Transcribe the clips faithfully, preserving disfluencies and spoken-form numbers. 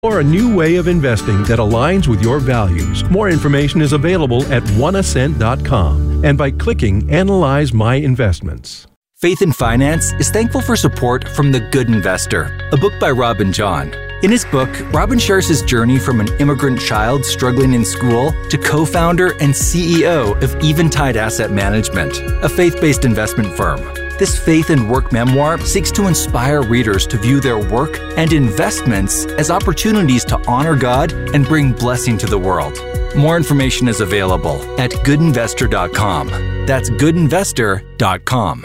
or a new way of investing that aligns with your values. More information is available at one ascent dot com and by clicking Analyze My Investments. Faith in Finance is thankful for support from The Good Investor, a book by Robin John. In his book, Robin shares his journey from an immigrant child struggling in school to co-founder and C E O of Eventide Asset Management, a faith-based investment firm. This faith and work memoir seeks to inspire readers to view their work and investments as opportunities to honor God and bring blessing to the world. More information is available at good investor dot com. That's good investor dot com.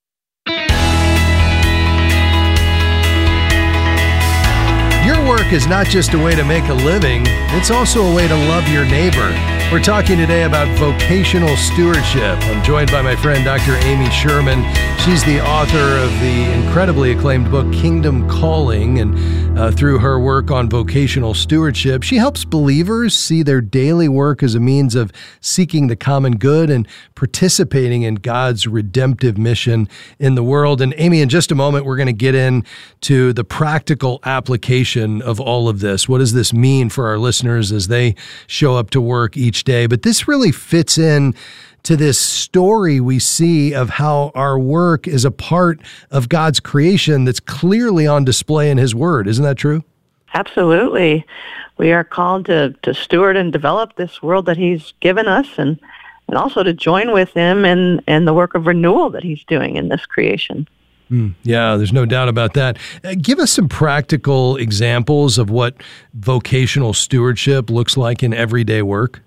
Your work is not just a way to make a living, it's also a way to love your neighbor. We're talking today about vocational stewardship. I'm joined by my friend, Doctor Amy Sherman. She's the author of the incredibly acclaimed book, Kingdom Calling, and uh, through her work on vocational stewardship, she helps believers see their daily work as a means of seeking the common good and participating in God's redemptive mission in the world. And Amy, in just a moment, we're going to get into the practical application of all of this. What does this mean for our listeners as they show up to work each day? But this really fits in to this story we see of how our work is a part of God's creation that's clearly on display in His Word. Isn't that true? Absolutely. We are called to, to steward and develop this world that He's given us, and, and also to join with Him in, in the work of renewal that He's doing in this creation. Mm, yeah, there's no doubt about that. Uh, give us some practical examples of what vocational stewardship looks like in everyday work.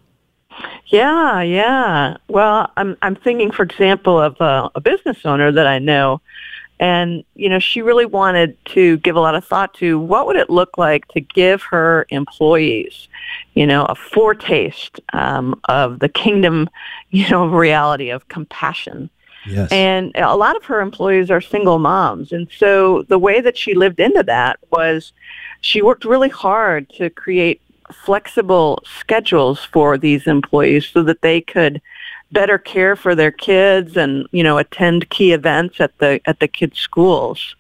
Yeah, yeah. Well, I'm I'm thinking, for example, of uh, a business owner that I know, and you know, she really wanted to give a lot of thought to what would it look like to give her employees, you know, a foretaste um, of the kingdom, you know, reality of compassion. Yes. And a lot of her employees are single moms, and so the way that she lived into that was she worked really hard to create flexible schedules for these employees so that they could better care for their kids and, you know, attend key events at the at the kids' schools.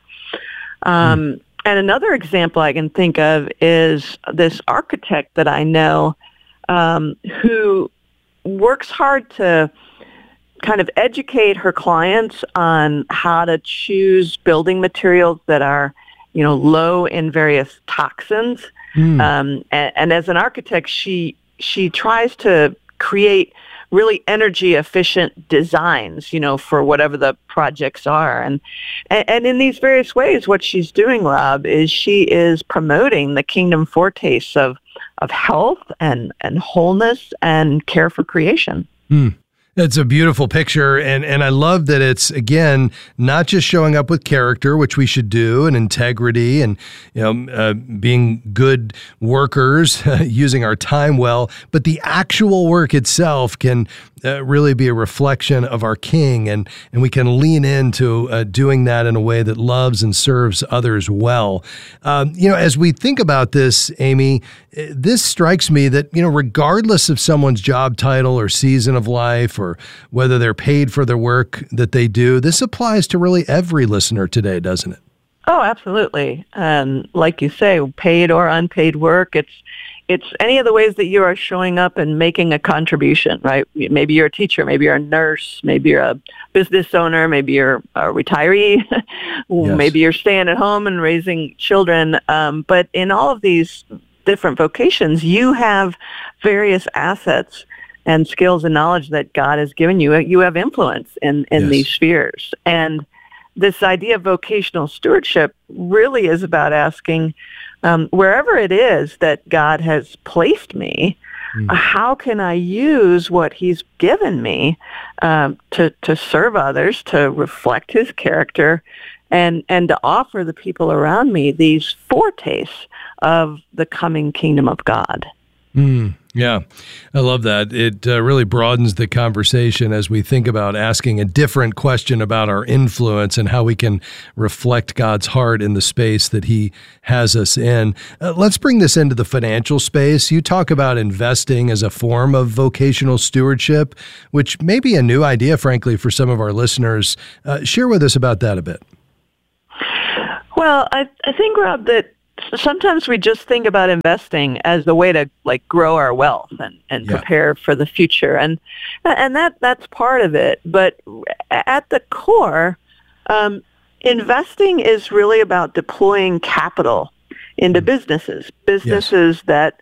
Um, mm. And another example I can think of is this architect that I know um, who works hard to kind of educate her clients on how to choose building materials that are, you know, low in various toxins. Mm. Um, and, and as an architect, she she tries to create really energy efficient designs, you know, for whatever the projects are. And, and and in these various ways, what she's doing, Rob, is she is promoting the kingdom foretastes of of health and, and wholeness and care for creation. Mm. It's a beautiful picture, and, and I love that it's, again, not just showing up with character, which we should do, and integrity, and you know, uh, being good workers, using our time well, but the actual work itself can uh, really be a reflection of our King, and, and we can lean into uh, doing that in a way that loves and serves others well. Um, you know, as we think about this, Amy, this strikes me that, you know, regardless of someone's job title or season of life, or whether they're paid for their work that they do, this applies to really every listener today, doesn't it? Oh, absolutely. And like you say, paid or unpaid work, it's it's any of the ways that you are showing up and making a contribution, right? Maybe you're a teacher, maybe you're a nurse, maybe you're a business owner, maybe you're a retiree, yes. Maybe you're staying at home and raising children. Um, but in all of these different vocations, you have various assets and skills and knowledge that God has given you. You have influence in, in yes. these spheres. And this idea of vocational stewardship really is about asking, um, wherever it is that God has placed me, mm. uh, how can I use what He's given me um, to, to serve others, to reflect His character, and, and to offer the people around me these foretastes of the coming kingdom of God. Mm. Yeah, I love that. It uh, really broadens the conversation as we think about asking a different question about our influence and how we can reflect God's heart in the space that He has us in. Uh, let's bring this into the financial space. You talk about investing as a form of vocational stewardship, which may be a new idea, frankly, for some of our listeners. Uh, share with us about that a bit. Well, I, I think, Rob, that sometimes we just think about investing as a way to like grow our wealth and, and Yeah. prepare for the future. And and that that's part of it. But at the core, um, investing is really about deploying capital into businesses, businesses yes. that,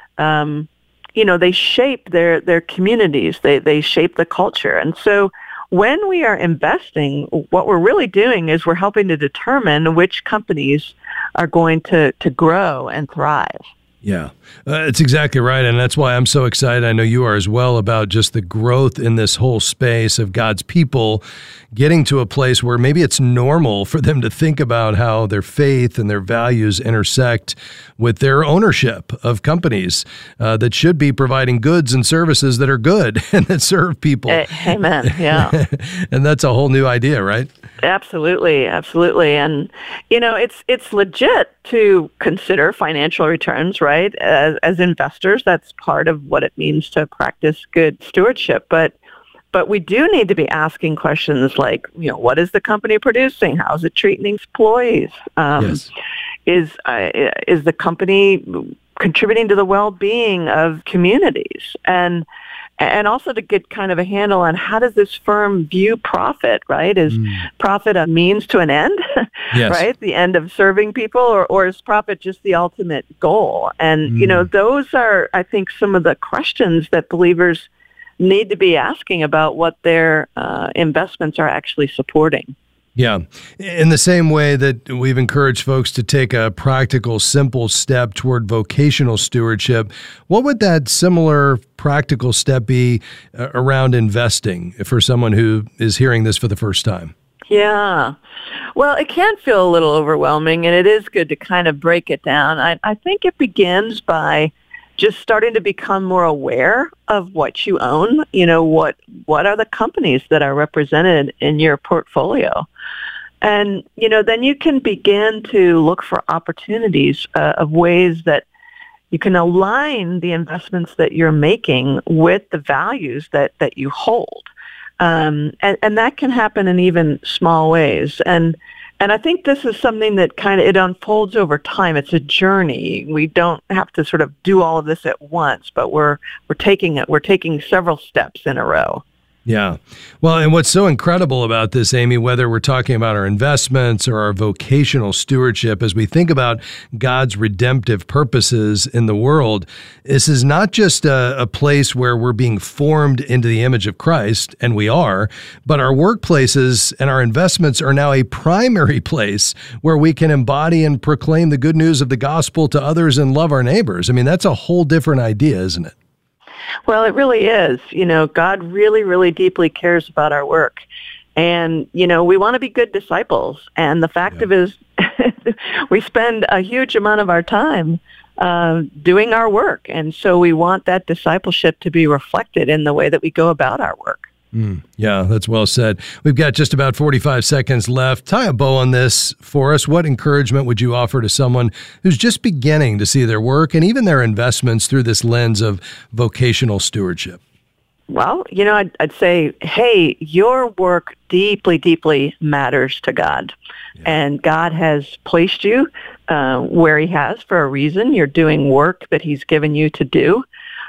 um, you know, they shape their, their communities, they, they shape the culture. And so when we are investing, what we're really doing is we're helping to determine which companies are going to, to grow and thrive. Yeah, uh, it's exactly right. And that's why I'm so excited. I know you are as well, about just the growth in this whole space of God's people getting to a place where maybe it's normal for them to think about how their faith and their values intersect with their ownership of companies uh, that should be providing goods and services that are good and that serve people. Amen. Yeah. And that's a whole new idea, right? Absolutely, absolutely. And, you know, it's it's legit to consider financial returns, right? As, as investors, that's part of what it means to practice good stewardship. But but we do need to be asking questions like, you know, what is the company producing? How is it treating employees? Um, yes. Is uh, is the company contributing to the well-being of communities? And And also to get kind of a handle on how does this firm view profit, right? Is mm. profit a means to an end, yes. right? The end of serving people, or, or is profit just the ultimate goal? And, mm. you know, those are, I think, some of the questions that believers need to be asking about what their uh, investments are actually supporting. Yeah. In the same way that we've encouraged folks to take a practical, simple step toward vocational stewardship, what would that similar practical step be uh, around investing for someone who is hearing this for the first time? Yeah. Well, it can feel a little overwhelming, and it is good to kind of break it down. I, I think it begins by just starting to become more aware of what you own. You know, what what are the companies that are represented in your portfolio? And, you know, then you can begin to look for opportunities uh, of ways that you can align the investments that you're making with the values that, that you hold. Um, and, and that can happen in even small ways. And And I think this is something that kind of, it unfolds over time. It's a journey. We don't have to sort of do all of this at once, but we're we're taking it. We're taking several steps in a row. Yeah. Well, and what's so incredible about this, Amy, whether we're talking about our investments or our vocational stewardship, as we think about God's redemptive purposes in the world, this is not just a, a place where we're being formed into the image of Christ, and we are, but our workplaces and our investments are now a primary place where we can embody and proclaim the good news of the gospel to others and love our neighbors. I mean, that's a whole different idea, isn't it? Well, it really is. You know, God really, really deeply cares about our work. And, you know, we want to be good disciples. And the fact Yeah. of it is, we spend a huge amount of our time uh, doing our work. And so we want that discipleship to be reflected in the way that we go about our work. Mm, yeah, that's well said. We've got just about forty-five seconds left. Tie a bow on this for us. What encouragement would you offer to someone who's just beginning to see their work and even their investments through this lens of vocational stewardship? Well, you know, I'd, I'd say, hey, your work deeply, deeply matters to God. Yeah. And God has placed you uh, where he has for a reason. You're doing work that he's given you to do.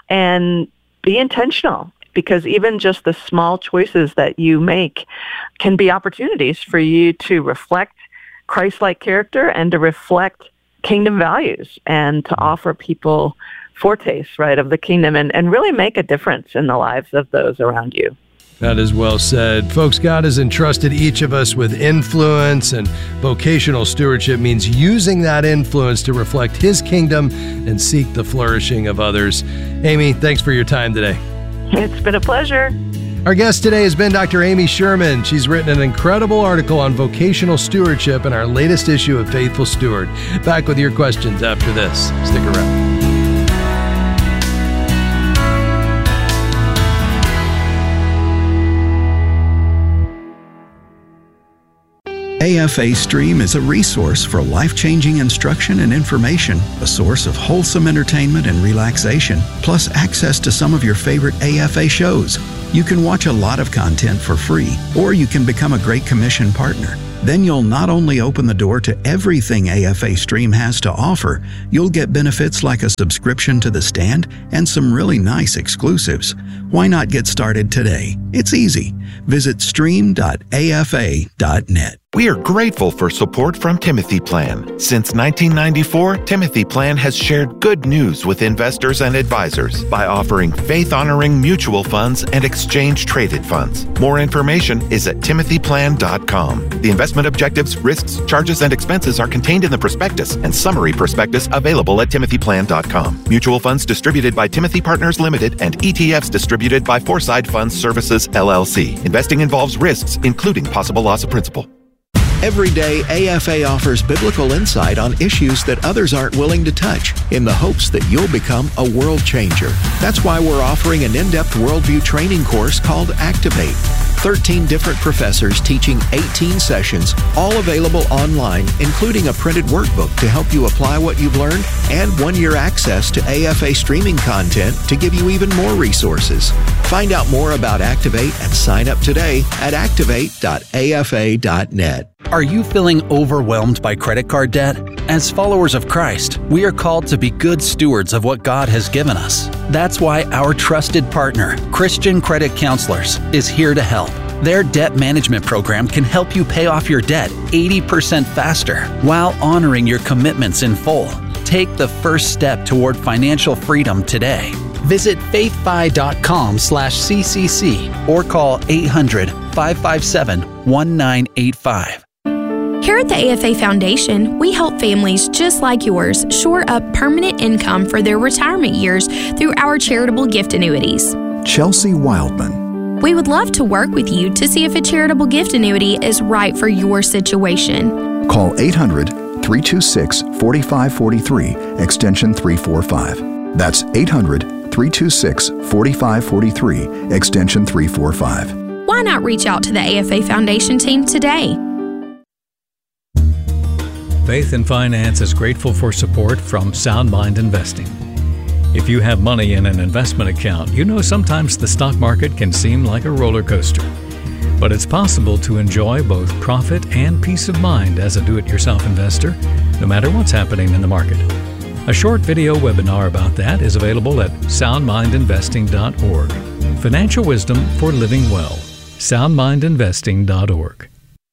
And be intentional. Because even just the small choices that you make can be opportunities for you to reflect Christ-like character and to reflect kingdom values and to offer people foretastes, right, of the kingdom and, and really make a difference in the lives of those around you. That is well said. Folks, God has entrusted each of us with influence, and vocational stewardship means using that influence to reflect his kingdom and seek the flourishing of others. Amy, thanks for your time today. It's been a pleasure. Our guest today has been Doctor Amy Sherman. She's written an incredible article on vocational stewardship in our latest issue of Faithful Steward. Back with your questions after this. Stick around. A F A Stream is a resource for life-changing instruction and information, a source of wholesome entertainment and relaxation, plus access to some of your favorite A F A shows. You can watch a lot of content for free, or you can become a Great Commission partner. Then you'll not only open the door to everything A F A Stream has to offer, you'll get benefits like a subscription to The Stand and some really nice exclusives. Why not get started today? It's easy. Visit stream dot A F A dot net. We are grateful for support from Timothy Plan. Since nineteen ninety-four, Timothy Plan has shared good news with investors and advisors by offering faith-honoring mutual funds and exchange-traded funds. More information is at timothy plan dot com. The investment objectives, risks, charges, and expenses are contained in the prospectus and summary prospectus available at timothy plan dot com. Mutual funds distributed by Timothy Partners Limited and E T Fs distributed by Foreside Funds Services, L L C. Investing involves risks, including possible loss of principal. Every day, A F A offers biblical insight on issues that others aren't willing to touch in the hopes that you'll become a world changer. That's why we're offering an in-depth worldview training course called Activate. thirteen different professors teaching eighteen sessions, all available online, including a printed workbook to help you apply what you've learned and one-year access to A F A streaming content to give you even more resources. Find out more about Activate and sign up today at activate dot A F A dot net. Are you feeling overwhelmed by credit card debt? As followers of Christ, we are called to be good stewards of what God has given us. That's why our trusted partner, Christian Credit Counselors, is here to help. Their debt management program can help you pay off your debt eighty percent faster while honoring your commitments in full. Take the first step toward financial freedom today. Visit faithfi.com slash CCC or call eight hundred, five five seven, one nine eight five. Here at the A F A Foundation, we help families just like yours shore up permanent income for their retirement years through our charitable gift annuities. Chelsea Wildman. We would love to work with you to see if a charitable gift annuity is right for your situation. Call eight hundred, three two six, four five four three, extension three four five. That's eight hundred, three two six, four five four three, extension three four five. Why not reach out to the A F A Foundation team today? Faith and Finance is grateful for support from Sound Mind Investing. If you have money in an investment account, you know sometimes the stock market can seem like a roller coaster. But it's possible to enjoy both profit and peace of mind as a do-it-yourself investor, no matter what's happening in the market. A short video webinar about that is available at sound mind investing dot org. Financial wisdom for living well. sound mind investing dot org.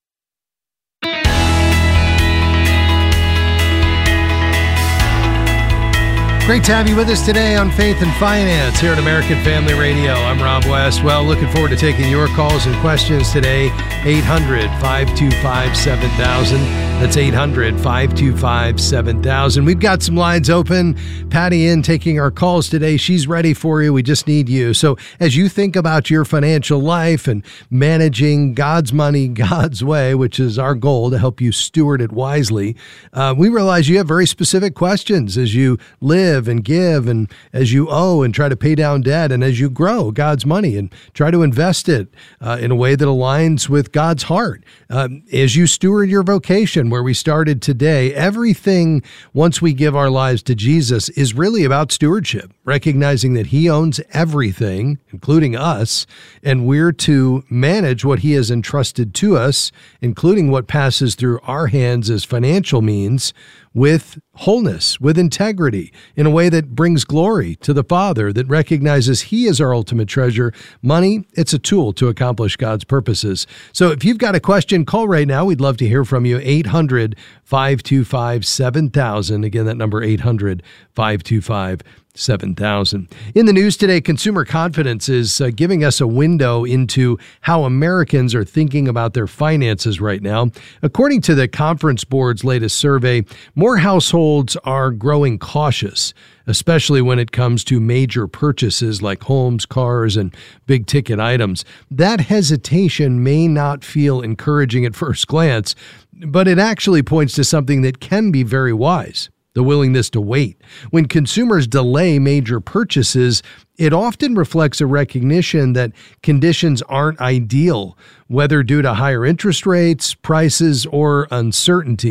Great to have you with us today on Faith and Finance here at American Family Radio. I'm Rob West. Well, looking forward to taking your calls and questions today. eight hundred, five two five, seven thousand. That's eight hundred, five two five, seven thousand. We've got some lines open. Patty in taking our calls today. She's ready for you. We just need you. So as you think about your financial life and managing God's money God's way, which is our goal to help you steward it wisely, uh, we realize you have very specific questions as you live and give and as you owe and try to pay down debt and as you grow God's money and try to invest it uh, in a way that aligns with God's heart. Um, as you steward your vocation, where we started today, everything once we give our lives to Jesus is really about stewardship, recognizing that He owns everything, including us, and we're to manage what He has entrusted to us, including what passes through our hands as financial means, with wholeness, with integrity, in a way that brings glory to the Father, that recognizes He is our ultimate treasure. Money, it's a tool to accomplish God's purposes. So if you've got a question, call right now. We'd love to hear from you. eight hundred, five two five, seven thousand. Again, that number eight hundred, five two five, seven thousand. In the news today, consumer confidence is uh, giving us a window into how Americans are thinking about their finances right now. According to the Conference Board's latest survey, more households are growing cautious, especially when it comes to major purchases like homes, cars, and big-ticket items. That hesitation may not feel encouraging at first glance, but it actually points to something that can be very wise: the willingness to wait. When consumers delay major purchases, it often reflects a recognition that conditions aren't ideal, whether due to higher interest rates, prices, or uncertainty.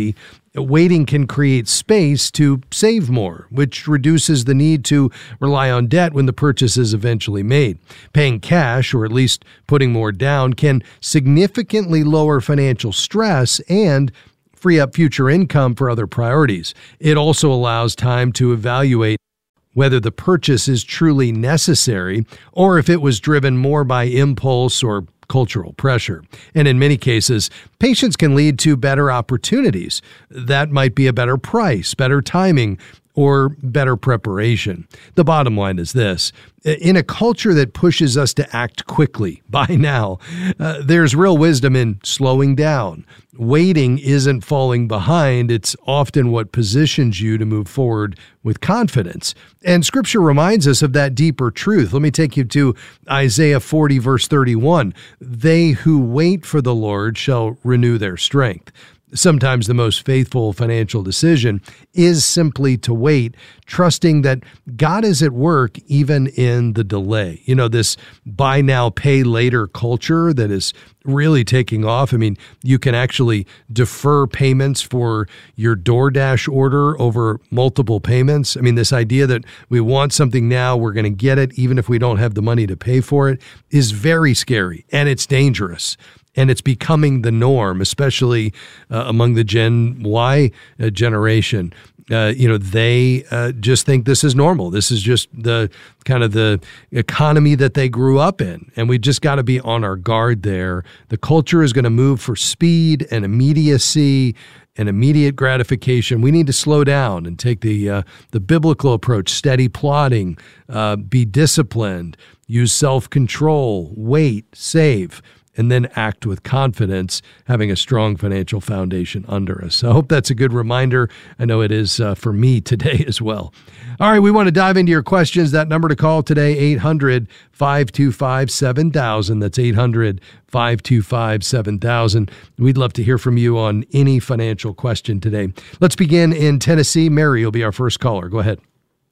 Waiting can create space to save more, which reduces the need to rely on debt when the purchase is eventually made. Paying cash, or at least putting more down, can significantly lower financial stress and free up future income for other priorities. It also allows time to evaluate whether the purchase is truly necessary or if it was driven more by impulse or cultural pressure. And in many cases, patience can lead to better opportunities. That might be a better price, better timing, or better preparation. The bottom line is this: in a culture that pushes us to act quickly, buy now, uh, there's real wisdom in slowing down. Waiting isn't falling behind. It's often what positions you to move forward with confidence. And Scripture reminds us of that deeper truth. Let me take you to Isaiah forty, verse thirty-one. They who wait for the Lord shall renew their strength. Sometimes the most faithful financial decision is simply to wait, trusting that God is at work even in the delay. You know, this buy now, pay later culture that is really taking off. I mean, you can actually defer payments for your DoorDash order over multiple payments. I mean, this idea that we want something now, we're going to get it even if we don't have the money to pay for it, is very scary, and it's dangerous. And it's becoming the norm, especially uh, among the Gen Y uh, generation. Uh, you know, they uh, just think this is normal. This is just the kind of the economy that they grew up in. And we just got to be on our guard there. The culture is going to move for speed and immediacy and immediate gratification. We need to slow down and take the uh, the biblical approach: steady plodding, uh, be disciplined, use self-control, wait, save, and then act with confidence, having a strong financial foundation under us. So I hope that's a good reminder. I know it is uh, for me today as well. All right, we want to dive into your questions. That number to call today, eight hundred, five two five, seven thousand. That's eight hundred, five two five, seven thousand. We'd love to hear from you on any financial question today. Let's begin in Tennessee. Mary will be our first caller. Go ahead.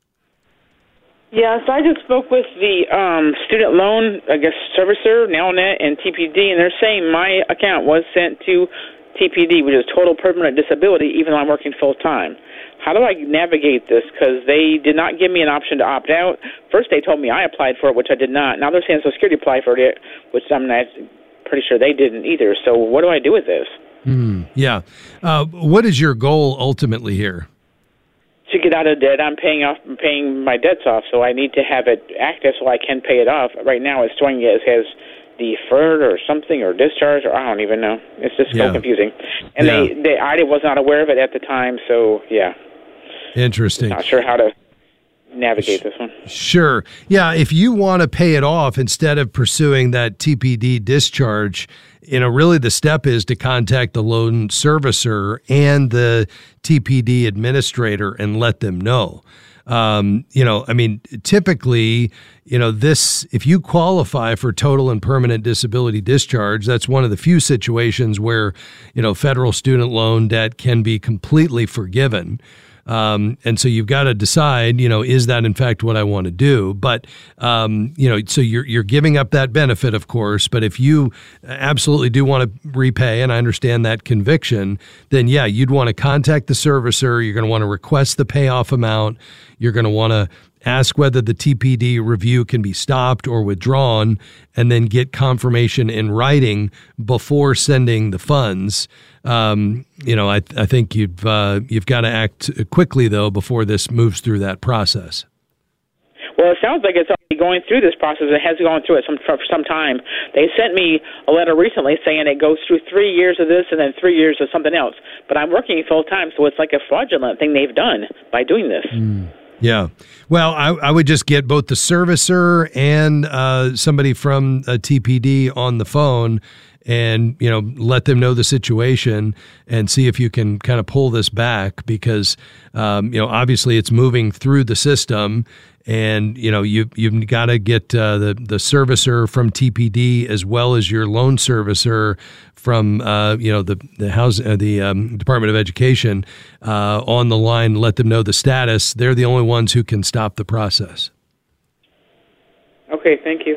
Yes, I just spoke with the um, student loan, I guess, servicer, Nelnet, and T P D, and they're saying my account was sent to T P D, which is total permanent disability, even though I'm working full-time. How do I navigate this? Because they did not give me an option to opt out. First, they told me I applied for it, which I did not. Now they're saying Social Security applied for it, which I'm not pretty sure they didn't either. So what do I do with this? Mm, yeah. Uh, what is your goal ultimately here? To get out of debt, I'm paying off, I'm paying my debts off, so I need to have it active so I can pay it off. Right now, it's showing it has deferred or something or discharged, or I don't even know. It's just yeah. so confusing. And yeah. they, they, I was not aware of it at the time, so yeah. Interesting. Not sure how to navigate this one. Sure. Yeah, if you want to pay it off instead of pursuing that T P D discharge, you know, really the step is to contact the loan servicer and the T P D administrator and let them know. Um, you know, I mean, typically, you know, this, if you qualify for total and permanent disability discharge, that's one of the few situations where, you know, federal student loan debt can be completely forgiven. Um, and so you've got to decide, you know, is that in fact what I want to do? But, um, you know, so you're, you're giving up that benefit, of course, but if you absolutely do want to repay, and I understand that conviction, then yeah, you'd want to contact the servicer. You're going to want to request the payoff amount. You're going to want to ask whether the T P D review can be stopped or withdrawn, and then get confirmation in writing before sending the funds. Um, you know, I, I think you've uh, you've got to act quickly, though, before this moves through that process. Well, it sounds like it's already going through this process. It has gone through it some, for some time. They sent me a letter recently saying it goes through three years of this and then three years of something else. But I'm working full-time, so it's like a fraudulent thing they've done by doing this. Mm. Yeah. Well, I, I would just get both the servicer and uh, somebody from a T P D on the phone and, you know, let them know the situation and see if you can kind of pull this back because, um, you know, obviously it's moving through the system and, you know, you, you've got to get uh, the, the servicer from T P D as well as your loan servicer from, uh, you know, the, the house, uh, the um, Department of Education uh, on the line, let them know the status. They're the only ones who can stop the process. Okay, thank you.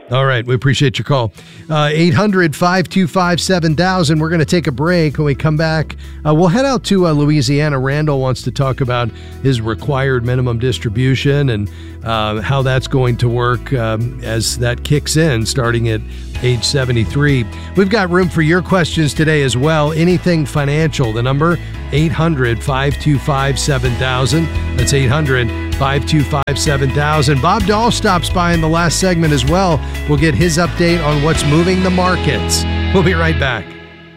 All right. We appreciate your call. Uh, eight hundred, five two five, seven thousand. We're going to take a break. When we come back, uh, we'll head out to uh, Louisiana. Randall wants to talk about his required minimum distribution and uh, how that's going to work um, as that kicks in starting at age seventy-three. We've got room for your questions today as well. Anything financial. The number, eight hundred, five two five, seven thousand. That's eight hundred, five two five, seven thousand. Bob Dahl stops by in the last segment as well. We'll get his update on what's moving the markets. We'll be right back.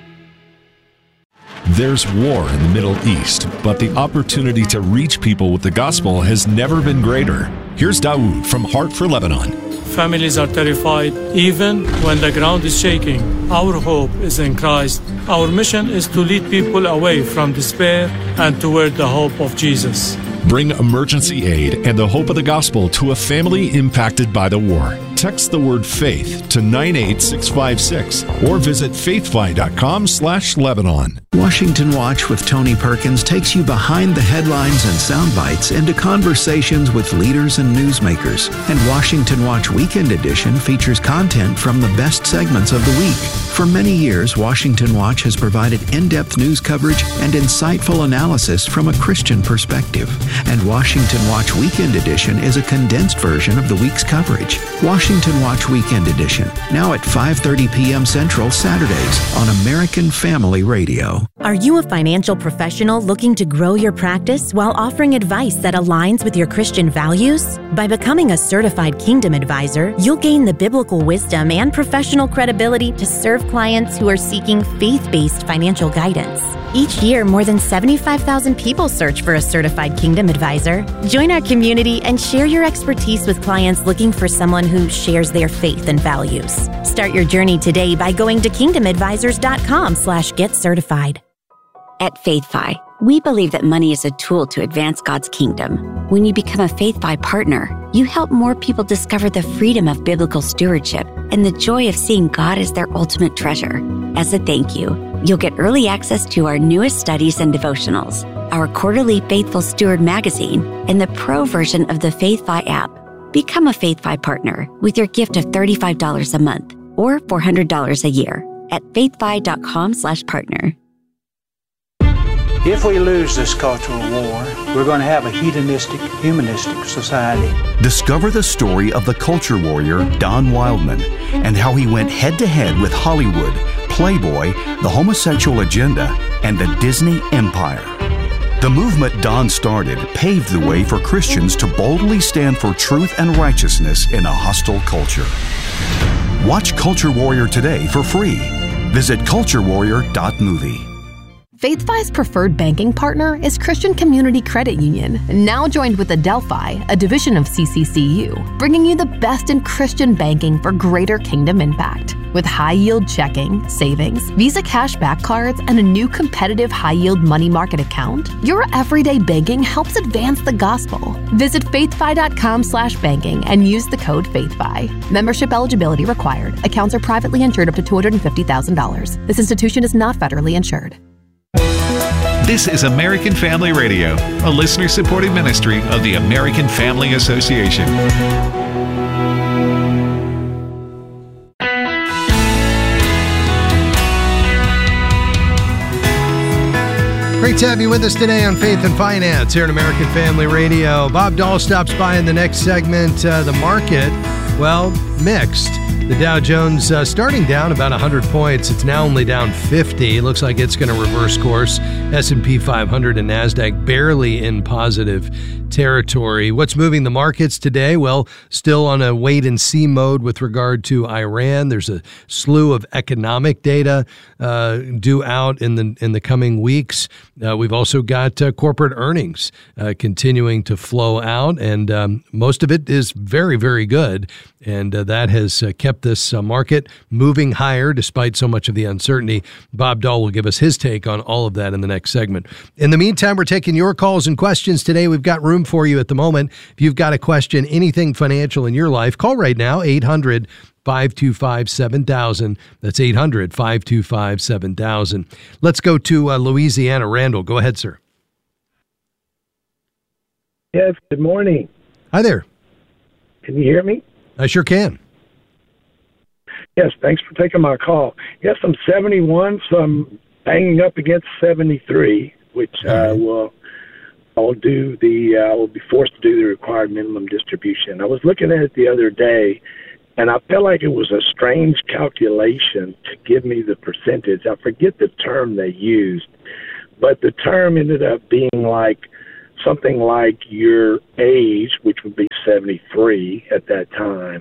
There's war in the Middle East, but the opportunity to reach people with the gospel has never been greater. Here's Dawood from Heart for Lebanon. Families are terrified, even when the ground is shaking. Our hope is in Christ. Our mission is to lead people away from despair and toward the hope of Jesus. Bring emergency aid and the hope of the gospel to a family impacted by the war. Text the word faith to nine eight six five six or visit faithfi.com slash Lebanon. Washington Watch with Tony Perkins takes you behind the headlines and sound bites into conversations with leaders and newsmakers. And Washington Watch Weekend Edition features content from the best segments of the week. For many years, Washington Watch has provided in-depth news coverage and insightful analysis from a Christian perspective. And Washington Watch Weekend Edition is a condensed version of the week's coverage. Washington Watch Weekend Edition, now at five thirty p.m. Central Saturdays on American Family Radio. Are you a financial professional looking to grow your practice while offering advice that aligns with your Christian values? By becoming a certified Kingdom Advisor, you'll gain the biblical wisdom and professional credibility to serve clients who are seeking faith-based financial guidance. Each year, more than seventy-five thousand people search for a certified Kingdom Advisor. Join our community and share your expertise with clients looking for someone who shares their faith and values. Start your journey today by going to kingdomadvisors.com slash get certified. At FaithFi, we believe that money is a tool to advance God's kingdom. When you become a FaithFi partner, you help more people discover the freedom of biblical stewardship and the joy of seeing God as their ultimate treasure. As a thank you, you'll get early access to our newest studies and devotionals, our quarterly Faithful Steward magazine, and the pro version of the FaithFi app. Become a FaithFi partner with your gift of thirty-five dollars a month or four hundred dollars a year at faithfi.com slash partner. If we lose this cultural war, we're going to have a hedonistic, humanistic society. Discover the story of the culture warrior Don Wildman and how he went head-to-head with Hollywood, Playboy, the homosexual agenda, and the Disney Empire. The movement Don started paved the way for Christians to boldly stand for truth and righteousness in a hostile culture. Watch Culture Warrior today for free. Visit culture warrior dot movie. FaithFi's preferred banking partner is Christian Community Credit Union, now joined with Adelphi, a division of C C C U, bringing you the best in Christian banking for greater kingdom impact. With high-yield checking, savings, Visa cashback cards, and a new competitive high-yield money market account, your everyday banking helps advance the gospel. Visit faithfi.com slash banking and use the code FaithFi. Membership eligibility required. Accounts are privately insured up to two hundred fifty thousand dollars. This institution is not federally insured. This is American Family Radio, a listener-supported ministry of the American Family Association. Great to have you with us today on Faith and Finance here at American Family Radio. Bob Dahl stops by in the next segment. Uh, the market, well, mixed. The Dow Jones uh, starting down about one hundred points. It's now only down fifty. It looks like it's going to reverse course. S and P five hundred and NASDAQ barely in positive territory. What's moving the markets today? Well, still on a wait-and-see mode with regard to Iran. There's a slew of economic data uh, due out in the in the coming weeks. Uh, we've also got uh, corporate earnings uh, continuing to flow out, and um, most of it is very, very good. And uh, that has uh, kept this uh, market moving higher despite so much of the uncertainty. Bob Dahl will give us his take on all of that in the next segment. In the meantime, we're taking your calls and questions today. We've got room for you at the moment. If you've got a question, anything financial in your life, call right now, eight hundred, five two five, seven thousand. That's eight hundred, five two five, seven thousand. Let's go to uh, Louisiana. Randall, go ahead, sir. Yes, good morning. Hi there. Can you hear me? I sure can. Yes, thanks for taking my call. Yes, I'm seventy-one, so I'm banging up against seventy-three, which uh, will I'll do the uh, I will be forced to do the required minimum distribution. I was looking at it the other day, and I felt like it was a strange calculation to give me the percentage. I forget the term they used, but the term ended up being like something like your age, which would be seventy-three at that time,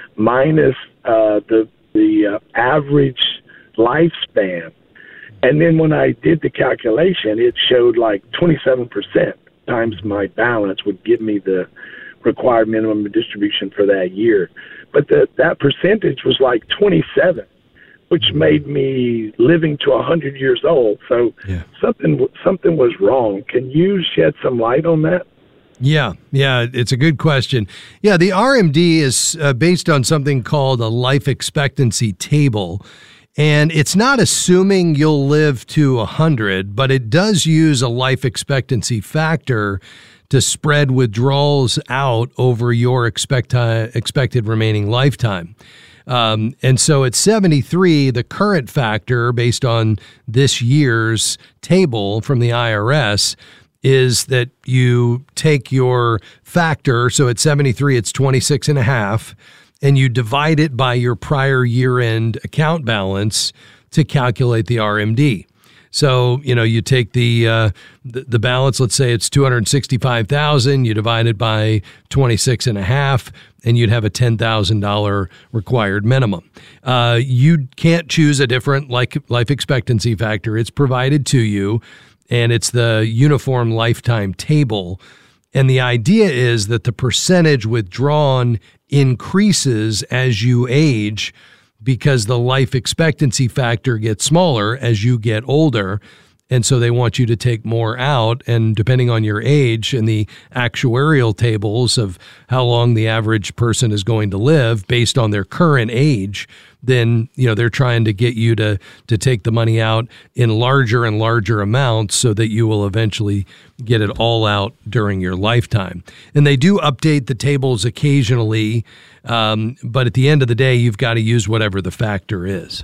minus uh, the the uh, average lifespan. And then when I did the calculation, it showed like twenty-seven percent times my balance would give me the required minimum distribution for that year. But the, that percentage was like twenty-seven, which made me living to one hundred years old. So yeah. something something was wrong. Can you shed some light on that? Yeah, yeah, it's a good question. Yeah, the R M D is uh, based on something called a life expectancy table. And it's not assuming you'll live to one hundred, but it does use a life expectancy factor to spread withdrawals out over your expect, uh, expected remaining lifetime. Um, and so at seventy-three, the current factor based on this year's table from the I R S is that you take your factor. So at seventy-three, it's twenty-six and a half. And you divide it by your prior year-end account balance to calculate the R M D. So, you know, you take the uh, the, the balance, let's say it's two hundred sixty-five thousand dollars, you divide it by twenty-six and a half, and you'd have a ten thousand dollars required minimum. Uh, you can't choose a different like life expectancy factor. It's provided to you, and it's the Uniform Lifetime Table. And the idea is that the percentage withdrawn increases as you age because the life expectancy factor gets smaller as you get older. And so they want you to take more out. And depending on your age and the actuarial tables of how long the average person is going to live based on their current age, then, you know, they're trying to get you to, to take the money out in larger and larger amounts so that you will eventually get it all out during your lifetime. And they do update the tables occasionally, um, but at the end of the day, you've got to use whatever the factor is.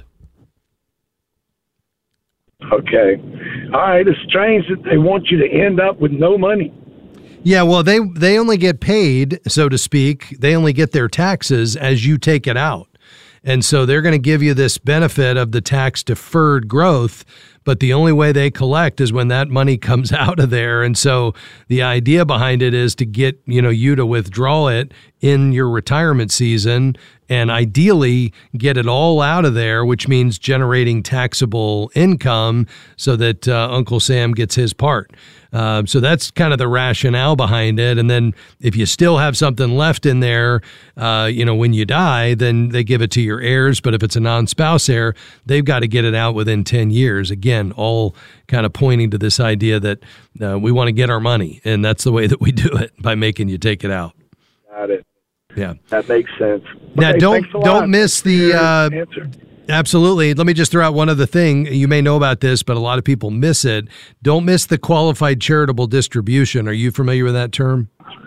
Okay. All right. It's strange that they want you to end up with no money. Yeah, well, they they only get paid, so to speak. They only get their taxes as you take it out. And so they're going to give you this benefit of the tax deferred growth, but the only way they collect is when that money comes out of there. And so the idea behind it is to get, you know, you to withdraw it in your retirement season and ideally get it all out of there, which means generating taxable income so that uh, Uncle Sam gets his part. Uh, so that's kind of the rationale behind it. And then if you still have something left in there, uh, you know, when you die, then they give it to your heirs. But if it's a non-spouse heir, they've got to get it out within ten years. Again, all kind of pointing to this idea that uh, we want to get our money. And that's the way that we do it, by making you take it out. Got it. Yeah. That makes sense. Now, okay, don't don't miss the uh, answer. Absolutely. Let me just throw out one other thing. You may know about this, but a lot of people miss it. Don't miss the qualified charitable distribution. Are you familiar with that term?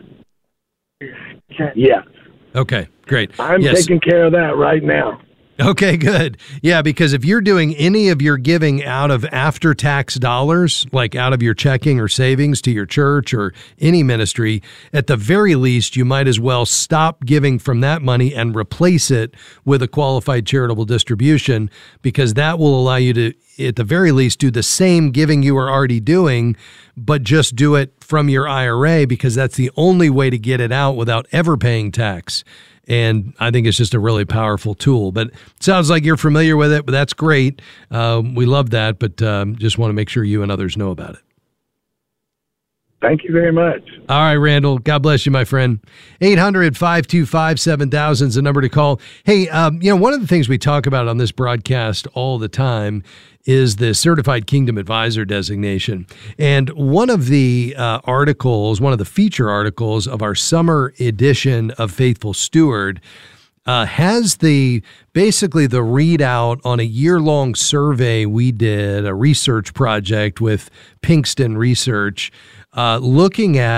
Yeah. Okay, great. I'm yes. taking care of that right now. Okay, good. Yeah, because if you're doing any of your giving out of after-tax dollars, like out of your checking or savings to your church or any ministry, at the very least, you might as well stop giving from that money and replace it with a qualified charitable distribution, because that will allow you to, at the very least, do the same giving you are already doing, but just do it from your I R A, because that's the only way to get it out without ever paying tax. And I think it's just a really powerful tool. But it sounds like you're familiar with it, but that's great. Um, we love that, but um, just want to make sure you and others know about it. Thank you very much. All right, Randall. God bless you, my friend. eight hundred, five two five, seven thousand is the number to call. Hey, um, you know, one of the things we talk about on this broadcast all the time is the Certified Kingdom Advisor designation. And one of the uh, articles, one of the feature articles of our summer edition of Faithful Steward uh, has the basically the readout on a year-long survey we did, a research project with Pinkston Research, uh, looking at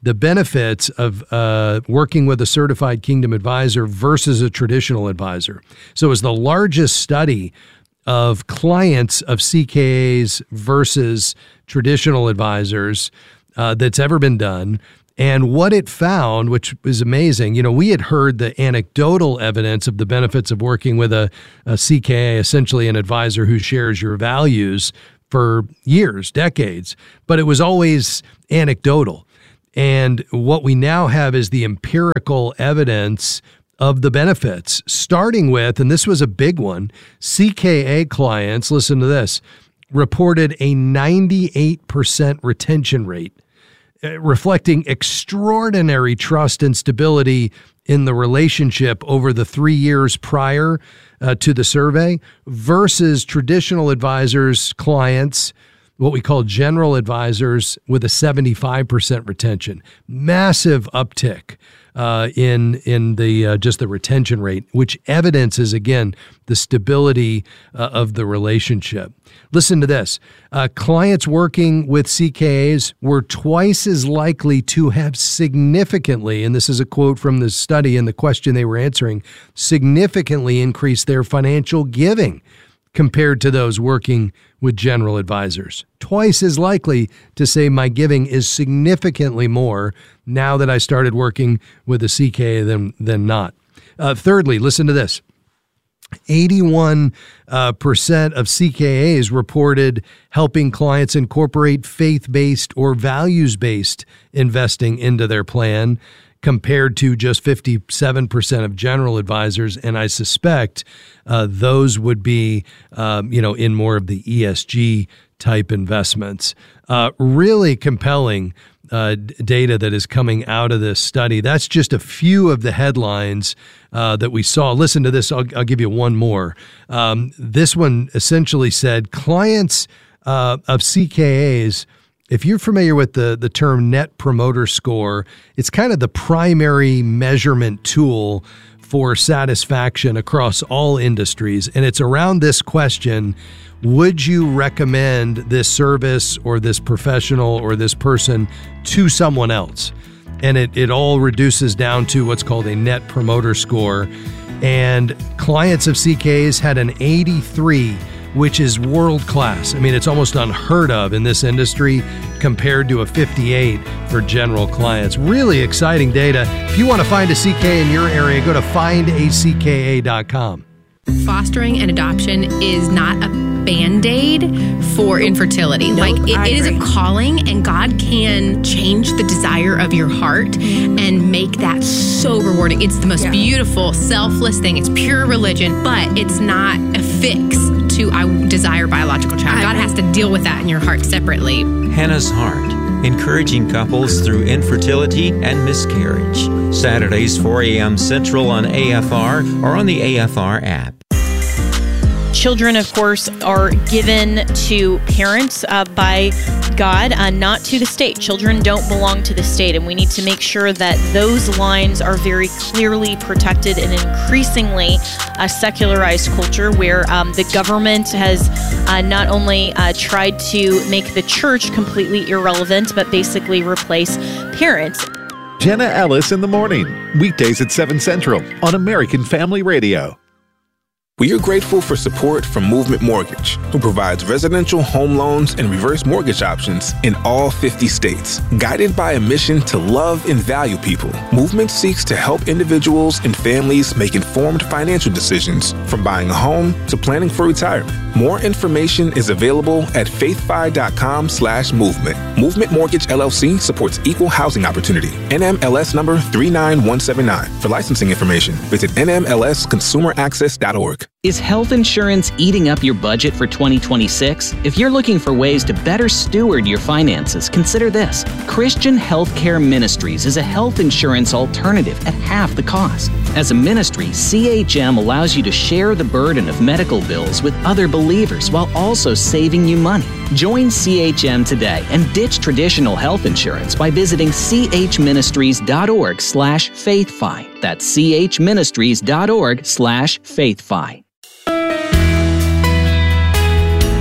the benefits of uh, working with a certified Kingdom advisor versus a traditional advisor. So it was the largest study of clients of C K As versus traditional advisors uh, that's ever been done. And what it found, which is amazing, you know, we had heard the anecdotal evidence of the benefits of working with a, a C K A, essentially an advisor who shares your values, for years, decades, but it was always anecdotal. And what we now have is the empirical evidence of the benefits, starting with, and this was a big one, C K A clients, listen to this, reported a ninety-eight percent retention rate, reflecting extraordinary trust and stability in the relationship over the three years prior uh, to the survey, versus traditional advisors, clients, what we call general advisors, with a seventy-five percent retention. Massive uptick uh, in in the uh, just the retention rate, which evidences, again, the stability uh, of the relationship. Listen to this. Uh, clients working with C K As were twice as likely to have significantly, and this is a quote from the study and the question they were answering, significantly increased their financial giving compared to those working with general advisors. Twice as likely to say my giving is significantly more now that I started working with a C K A than, than not. Uh, thirdly, listen to this. eighty-one percent uh, of C K As reported helping clients incorporate faith-based or values-based investing into their plan, compared to just fifty-seven percent of general advisors. And I suspect uh, those would be, um, you know, in more of the E S G type investments. Uh, really compelling uh, d- data that is coming out of this study. That's just a few of the headlines uh, that we saw. Listen to this. I'll, I'll give you one more. Um, this one essentially said clients uh, of C K As, if you're familiar with the, the term Net Promoter Score, it's kind of the primary measurement tool for satisfaction across all industries. And it's around this question: would you recommend this service or this professional or this person to someone else? And it, it all reduces down to what's called a Net Promoter Score. And clients of C K As had an eighty-three, which is world-class. I mean, it's almost unheard of in this industry, compared to a fifty-eight for general clients. Really exciting data. If you want to find a C K A in your area, go to find a c k a dot com. Fostering and adoption is not a Band-Aid for infertility. Nope, like it, I it is a agree. calling, and God can change the desire of your heart and make that so rewarding. It's the most Yeah. beautiful, selfless thing. It's pure religion, but it's not a fix to I desire biological child. God has to deal with that in your heart separately. Hannah's Heart, encouraging couples through infertility and miscarriage. Saturdays, four a.m. Central on A F R or on the A F R app. Children, of course, are given to parents uh, by God, uh, not to the state. Children don't belong to the state, and we need to make sure that those lines are very clearly protected in an increasingly uh, secularized culture where um, the government has uh, not only uh, tried to make the church completely irrelevant, but basically replace parents. Jenna Ellis in the morning, weekdays at seven Central on American Family Radio. We are grateful for support from Movement Mortgage, who provides residential home loans and reverse mortgage options in all fifty states. Guided by a mission to love and value people, Movement seeks to help individuals and families make informed financial decisions, from buying a home to planning for retirement. More information is available at faithfi.com slash movement. Movement Mortgage L L C supports equal housing opportunity. N M L S number three nine one seven nine. For licensing information, visit n m l s consumer access dot org. Is health insurance eating up your budget for twenty twenty-six? If you're looking for ways to better steward your finances, consider this. Christian Healthcare Ministries is a health insurance alternative at half the cost. As a ministry, C H M allows you to share the burden of medical bills with other believers while also saving you money. Join C H M today and ditch traditional health insurance by visiting chministries.org slash faithfi. That's chministries.org slash faithfi.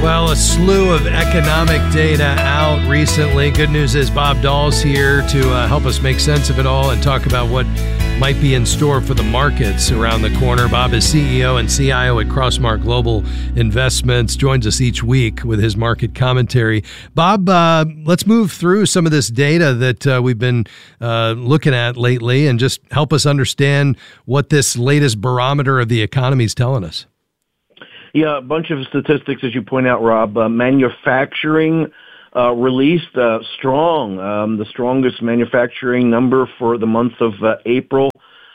Well, a slew of economic data out recently. Good news is Bob Dahl's here to uh, help us make sense of it all and talk about what might be in store for the markets around the corner. Bob is C E O and C I O at Crossmark Global Investments, joins us each week with his market commentary. Bob, uh, let's move through some of this data that uh, we've been uh, looking at lately and just help us understand what this latest barometer of the economy is telling us. Yeah, a bunch of statistics, as you point out, Rob. Uh, manufacturing uh, released uh, strong, um, the strongest manufacturing number for the month of uh, April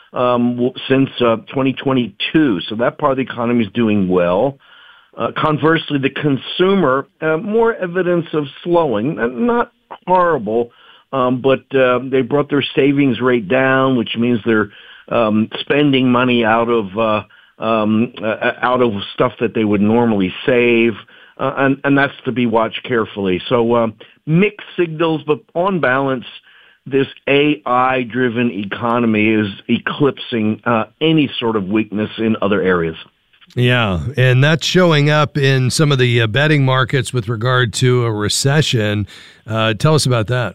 um, since uh, twenty twenty-two. So that part of the economy is doing well. Uh, conversely, the consumer, uh, more evidence of slowing, not horrible, um, but uh, they brought their savings rate down, which means they're um, spending money out of uh, Um, uh, out of stuff that they would normally save, uh, and, and that's to be watched carefully. So uh, mixed signals, but on balance, this A I-driven economy is eclipsing uh, any sort of weakness in other areas. Yeah, and that's showing up in some of the uh, betting markets with regard to a recession. Uh, tell us about that.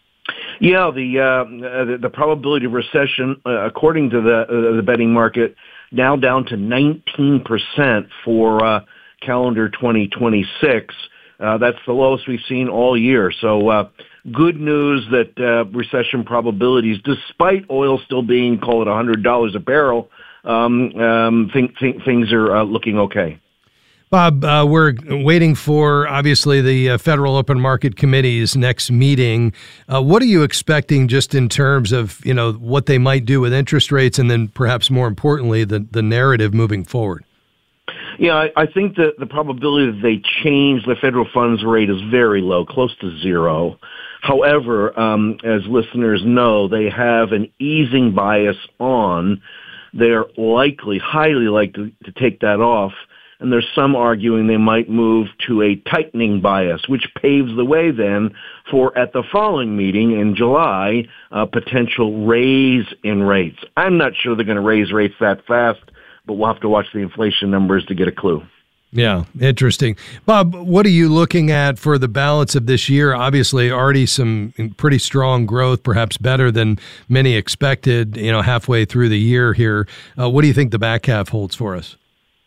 Yeah, the uh, the, the probability of recession, uh, according to the uh, the betting market, now down to nineteen percent for uh, calendar twenty twenty-six. Uh, that's the lowest we've seen all year. So uh, good news that uh, recession probabilities, despite oil still being, call it one hundred dollars a barrel, um, um, think, think things are uh, looking okay. Bob, uh, we're waiting for, obviously, the uh, Federal Open Market Committee's next meeting. Uh, what are you expecting just in terms of, you know, what they might do with interest rates and then perhaps more importantly, the, the narrative moving forward? Yeah, I, I think that the probability that they change the federal funds rate is very low, close to zero. However, um, as listeners know, they have an easing bias on. They're likely, highly likely to take that off. And there's some arguing they might move to a tightening bias, which paves the way then for, at the following meeting in July, a potential raise in rates. I'm not sure they're going to raise rates that fast, but we'll have to watch the inflation numbers to get a clue. Yeah, interesting. Bob, what are you looking at for the balance of this year? Obviously, already some pretty strong growth, perhaps better than many expected, you know, halfway through the year here. Uh, what do you think the back half holds for us?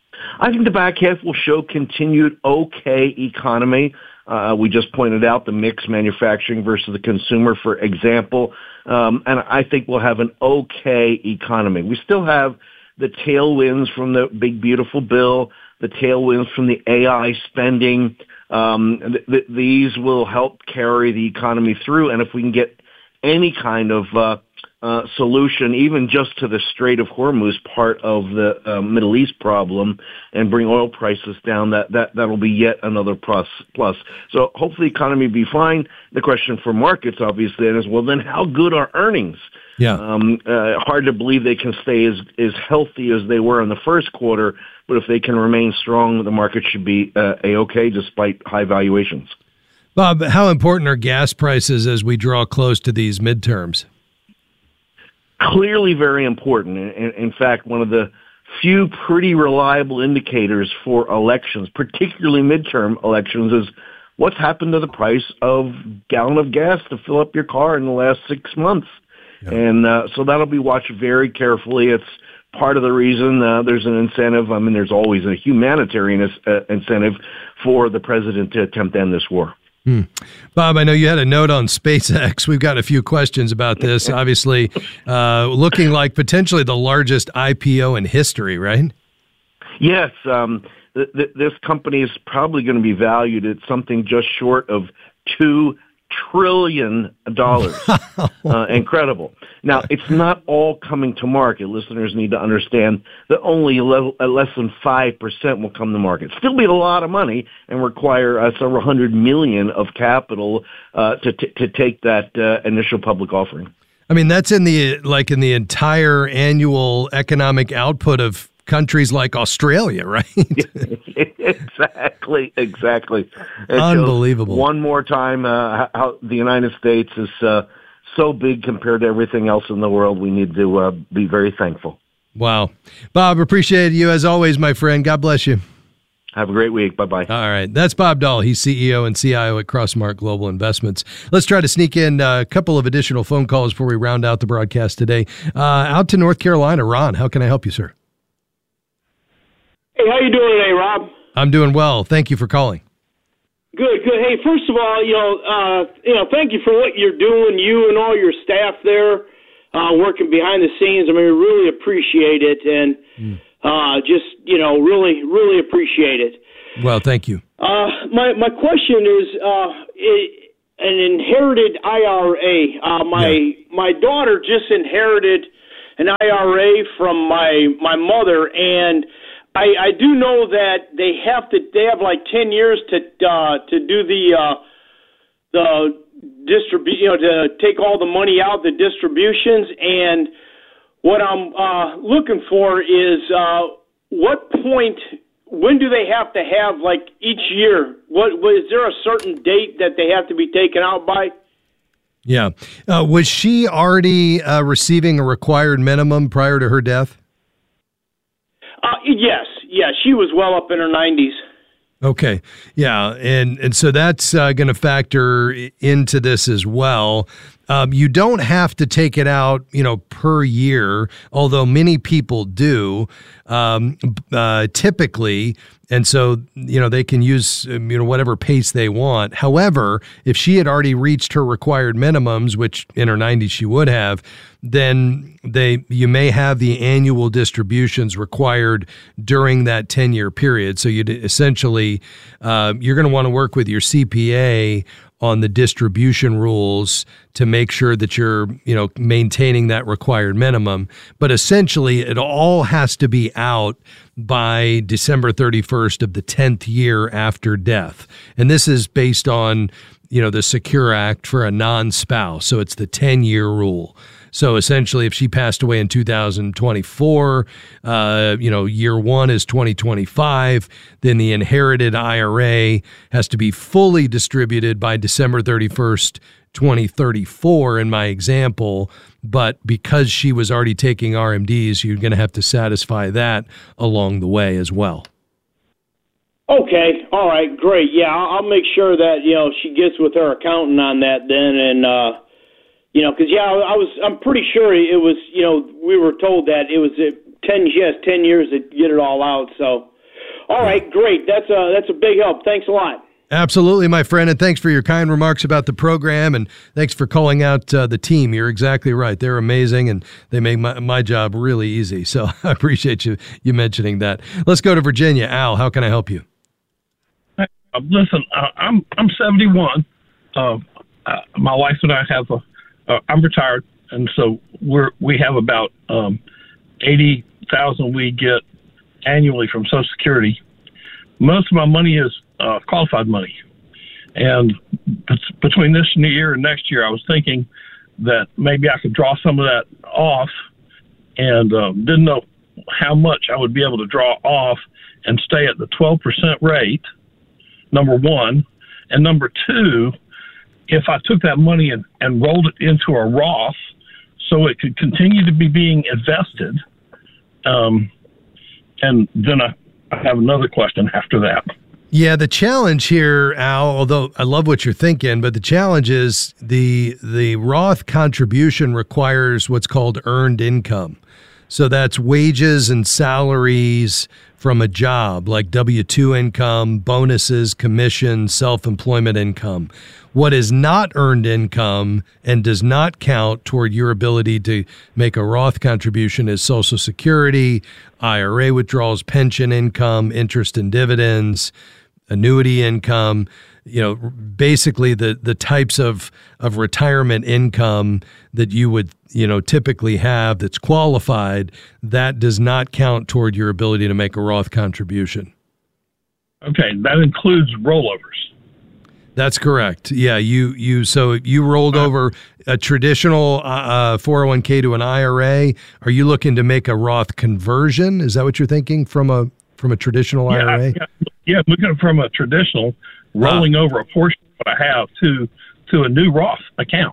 I think the back half will show continued okay economy. Uh, we just pointed out the mixed manufacturing versus the consumer, for example. Um, and I think we'll have an okay economy. We still have the tailwinds from the big, beautiful bill, the tailwinds from the A I spending. Um, th- th- these will help carry the economy through. And if we can get any kind of uh, uh, solution, even just to the Strait of Hormuz part of the uh, Middle East problem, and bring oil prices down, that, that, that'll be yet another plus, plus. So hopefully the economy will be fine. The question for markets, obviously, is, well, then how good are earnings? Yeah. Um, uh, hard to believe they can stay as, as healthy as they were in the first quarter, but if they can remain strong, the market should be uh, A-okay despite high valuations. Bob, how important are gas prices as we draw close to these midterms? Clearly very important. In, in fact, one of the few pretty reliable indicators for elections, particularly midterm elections, is what's happened to the price of gallon of gas to fill up your car in the last six months. Yeah. And uh, so that'll be watched very carefully. It's part of the reason uh, there's an incentive. I mean, there's always a humanitarian uh, incentive for the president to attempt to end this war. Hmm. Bob, I know you had a note on SpaceX. We've got a few questions about this. Obviously, uh, looking like potentially the largest I P O in history, right? Yes. Um, th- th- this company is probably going to be valued at something just short of two trillion dollars. uh, incredible. Now, it's not all coming to market. Listeners need to understand that only level, uh, less than five percent will come to market. Still be a lot of money and require uh, several hundred million of capital uh, to, t- to take that uh, initial public offering. I mean, that's in the, like in the entire annual economic output of countries like Australia, right? exactly, exactly. It Unbelievable. One more time, uh, how the United States is uh, so big compared to everything else in the world. We need to uh, be very thankful. Wow. Bob, appreciate you as always, my friend. God bless you. Have a great week. Bye-bye. All right. That's Bob Dahl. He's C E O and C I O at Crossmark Global Investments. Let's try to sneak in a couple of additional phone calls before we round out the broadcast today. Uh, out to North Carolina. Ron, how can I help you, sir? Hey, how you doing today, Rob? I'm doing well. Thank you for calling. Good, good. Hey, first of all, you know, uh, you know, thank you for what you're doing, you and all your staff there, uh, working behind the scenes. I mean, we really appreciate it, and mm. uh, just, you know, really, really appreciate it. Well, thank you. Uh, my my question is, uh, it, an inherited I R A. Uh, my yeah. my daughter just inherited an I R A from my my mother, and I, I do know that they have to. They have like ten years to uh, to do the uh, the distribute. You know, to take all the money out, the distributions. And what I'm uh, looking for is uh, what point. When do they have to have like each year? What was there a certain date that they have to be taken out by? Yeah, uh, was she already uh, receiving a required minimum prior to her death? Uh, yes, yeah, she was well up in her nineties. Okay, yeah, and and so that's uh, going to factor into this as well. Um, you don't have to take it out, you know, per year, although many people do, um, uh, typically, and so, you know, they can use, you know, whatever pace they want. However, if she had already reached her required minimums, which in her nineties she would have, then they you may have the annual distributions required during that ten-year period. So you'd essentially, uh, you're going to want to work with your C P A on the distribution rules to make sure that you're, you know, maintaining that required minimum. But essentially, it all has to be out by December thirty-first of the tenth year after death. And this is based on, you know, the Secure Act for a non-spouse. So it's the ten-year rule. So essentially, if she passed away in two thousand twenty-four, uh, you know, year one is twenty twenty-five, then the inherited I R A has to be fully distributed by December thirty-first, twenty thirty-four in my example. But because she was already taking R M Ds, you're going to have to satisfy that along the way as well. Okay. All right. Great. Yeah, I'll, I'll make sure that, you know, she gets with her accountant on that then. And, uh, you know, because, yeah, I was, I'm pretty sure it was, you know, we were told that it was uh, ten, yes, ten years to get it all out. So, all right, great. That's a, that's a big help. Thanks a lot. Absolutely, my friend, and thanks for your kind remarks about the program, and thanks for calling out uh, the team. You're exactly right. They're amazing, and they make my, my job really easy. So I appreciate you you mentioning that. Let's go to Virginia. Al, how can I help you? Uh, listen, uh, I'm I'm seventy-one. Uh, uh, my wife and I have a. Uh, I'm retired, and so we're we have about um, eighty thousand we get annually from Social Security. Most of my money is uh, qualified money, and between this year and next year, I was thinking that maybe I could draw some of that off, and uh, didn't know how much I would be able to draw off and stay at the twelve percent rate. Number one, and number two, if I took that money and, and rolled it into a Roth so it could continue to be being invested. Um, and then I, I have another question after that. Yeah, the challenge here, Al, although I love what you're thinking, but the challenge is the the Roth contribution requires what's called earned income. So that's wages and salaries from a job, like W two income, bonuses, commission, self-employment income. What is not earned income and does not count toward your ability to make a Roth contribution is Social Security, I R A withdrawals, pension income, interest and dividends, annuity income, you know, basically the the types of, of retirement income that you would, you know, typically have that's qualified, that does not count toward your ability to make a Roth contribution. Okay, that includes rollovers. That's correct. Yeah, you you so you rolled over a traditional uh, four oh one k to an I R A. Are you looking to make a Roth conversion? Is that what you're thinking from a from a traditional yeah, I R A? Yeah, yeah, looking from a traditional, rolling ah. over a portion of what I have to to a new Roth account.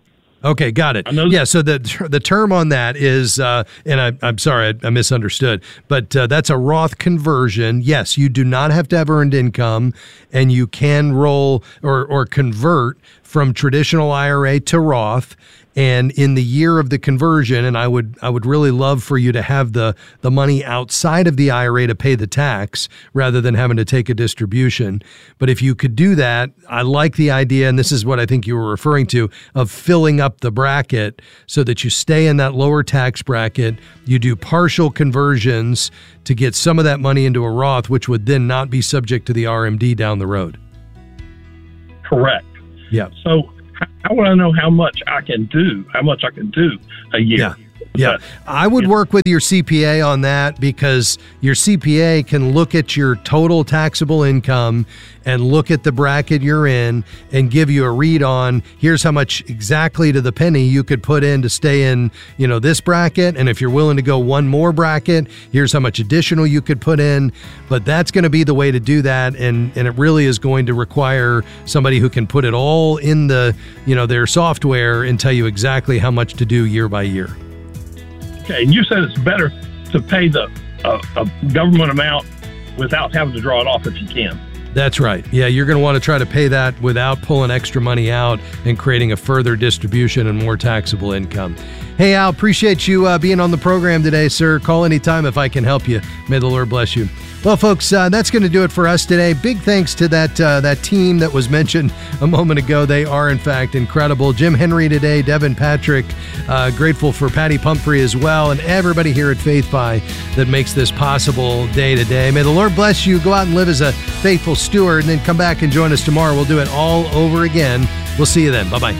Okay, got it. Yeah, so the the term on that is, uh, and I, I'm sorry, I, I misunderstood, but uh, that's a Roth conversion. Yes, you do not have to have earned income, and you can roll or or convert from traditional I R A to Roth. And in the year of the conversion, and I would I would really love for you to have the the money outside of the I R A to pay the tax rather than having to take a distribution. But if you could do that, I like the idea, and this is what I think you were referring to, of filling up the bracket so that you stay in that lower tax bracket. You do partial conversions to get some of that money into a Roth, which would then not be subject to the R M D down the road. Correct. Yeah. So how would I know how much I can do, how much I can do a year? Yeah. Yeah, I would work with your C P A on that, because your C P A can look at your total taxable income and look at the bracket you're in and give you a read on, here's how much exactly to the penny you could put in to stay in, you know, this bracket. And if you're willing to go one more bracket, here's how much additional you could put in. But that's going to be the way to do that. And, and it really is going to require somebody who can put it all in the, you know, their software and tell you exactly how much to do year by year. Okay, and you said it's better to pay the uh, a government amount without having to draw it off if you can. That's right. Yeah, you're going to want to try to pay that without pulling extra money out and creating a further distribution and more taxable income. Hey, Al, appreciate you uh, being on the program today, sir. Call anytime if I can help you. May the Lord bless you. Well, folks, uh, that's going to do it for us today. Big thanks to that uh, that team that was mentioned a moment ago. They are, in fact, incredible. Jim Henry today, Devin Patrick, uh, grateful for Patty Pumphrey as well, and everybody here at FaithFi that makes this possible day to day. May the Lord bless you. Go out and live as a faithful steward, and then come back and join us tomorrow. We'll do it all over again. We'll see you then. Bye-bye.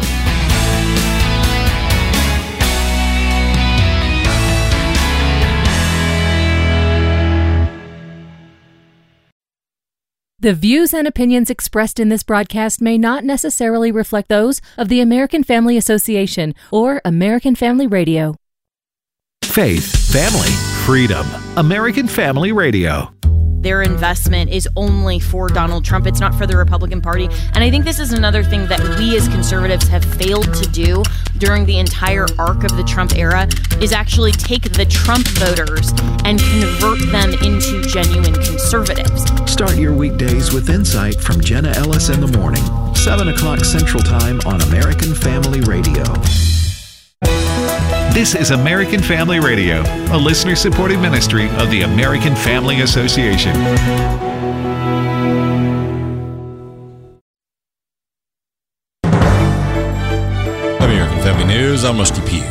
The views and opinions expressed in this broadcast may not necessarily reflect those of the American Family Association or American Family Radio. Faith, family, freedom. American Family Radio. Their investment is only for Donald Trump. It's not for the Republican Party. And I think this is another thing that we as conservatives have failed to do during the entire arc of the Trump era, is actually take the Trump voters and convert them into genuine conservatives. Start your weekdays with insight from Jenna Ellis in the morning, seven o'clock Central Time on American Family Radio. This is American Family Radio, a listener-supported ministry of the American Family Association. American Family News, I'm Rusty Pugh.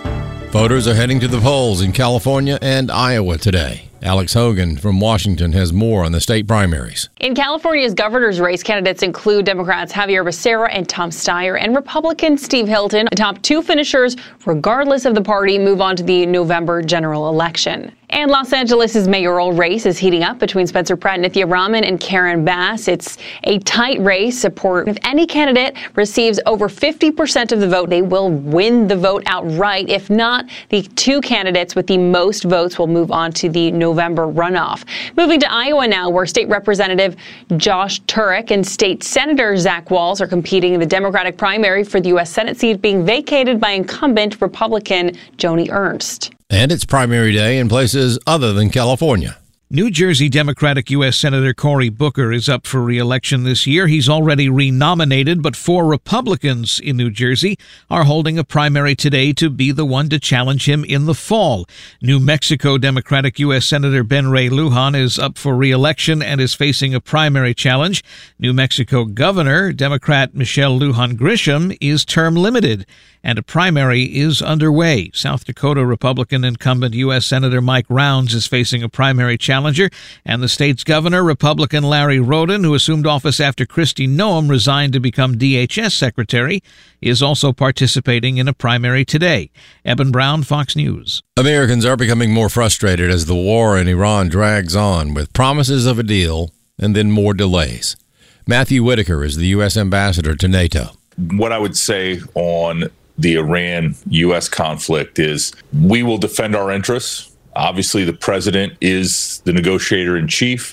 Voters are heading to the polls in California and Iowa today. Alex Hogan from Washington has more on the state primaries. In California's governor's race, candidates include Democrats Javier Becerra and Tom Steyer and Republican Steve Hilton. The top two finishers, regardless of the party, move on to the November general election. And Los Angeles' mayoral race is heating up between Spencer Pratt, Nithya Raman, and Karen Bass. It's a tight race. Support. If any candidate receives over fifty percent of the vote, they will win the vote outright. If not, the two candidates with the most votes will move on to the November runoff. Moving to Iowa now, where State Representative Josh Turek and State Senator Zach Walz are competing in the Democratic primary for the U S Senate seat being vacated by incumbent Republican Joni Ernst. And it's primary day in places other than California. New Jersey Democratic U S Senator Cory Booker is up for re-election this year. He's already renominated, but four Republicans in New Jersey are holding a primary today to be the one to challenge him in the fall. New Mexico Democratic U S Senator Ben Ray Lujan is up for re-election and is facing a primary challenge. New Mexico Governor Democrat Michelle Lujan Grisham is term limited, and a primary is underway. South Dakota Republican incumbent U S Senator Mike Rounds is facing a primary challenger, and the state's governor, Republican Larry Roden, who assumed office after Kristi Noem resigned to become D H S secretary, is also participating in a primary today. Eben Brown, Fox News. Americans are becoming more frustrated as the war in Iran drags on, with promises of a deal and then more delays. Matthew Whitaker is the U S ambassador to NATO. What I would say on the Iran U S conflict is we will defend our interests. Obviously, the president is the negotiator in chief.